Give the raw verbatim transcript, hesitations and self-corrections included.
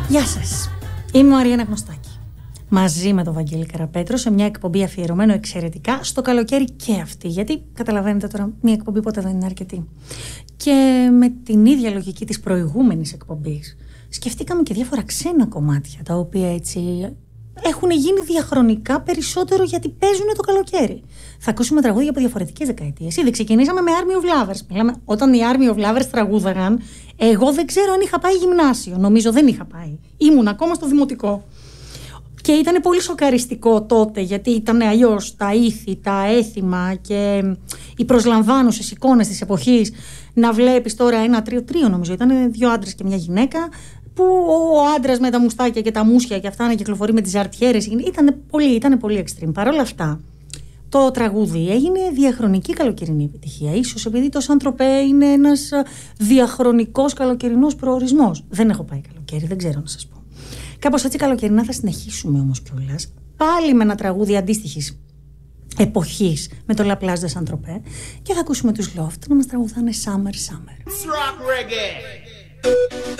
Γεια σας, είμαι ο Αριάννα Γνωστάκη. Μαζί με τον Βαγγέλη Καραπέτρο σε μια εκπομπή αφιερωμένο εξαιρετικά στο καλοκαίρι και αυτή. Γιατί καταλαβαίνετε τώρα, μια εκπομπή ποτέ δεν είναι αρκετή. Και με την ίδια λογική της προηγούμενης εκπομπής, σκεφτήκαμε και διάφορα ξένα κομμάτια τα οποία έτσι έχουν γίνει διαχρονικά περισσότερο γιατί παίζουν το καλοκαίρι. Θα ακούσουμε τραγούδια από διαφορετικές δεκαετίες. Ήδη ξεκινήσαμε με Army of Lovers. Μιλάμε, όταν οι Army of Lovers τραγούδαγαν, εγώ δεν ξέρω αν είχα πάει γυμνάσιο. Νομίζω δεν είχα πάει. Ήμουν ακόμα στο δημοτικό. Και ήταν πολύ σοκαριστικό τότε, γιατί ήταν αλλιώς τα ήθη, τα έθιμα και οι προσλαμβάνουσες εικόνες της εποχής. Να βλέπεις τώρα ένα τρίο-τρίο, νομίζω, ήταν δύο άντρες και μια γυναίκα, που ο άντρας με τα μουστάκια και τα μουσια και αυτά να κυκλοφορεί με τις ζαρτιέρες. Ήταν πολύ, ήταν πολύ extreme. Παρ' όλα αυτά, το τραγούδι έγινε διαχρονική καλοκαιρινή επιτυχία. Ίσως επειδή το Saint-Tropez είναι ένας διαχρονικός καλοκαιρινός προορισμός. Δεν έχω πάει καλοκαίρι, δεν ξέρω να σας πω. Κάπως έτσι καλοκαιρινά θα συνεχίσουμε όμως κιόλας. Πάλι με ένα τραγούδι αντίστοιχης εποχής με το La Plage de Saint-Tropez και θα ακούσουμε τους Loft να μας τραγουδάνε Summer Summer.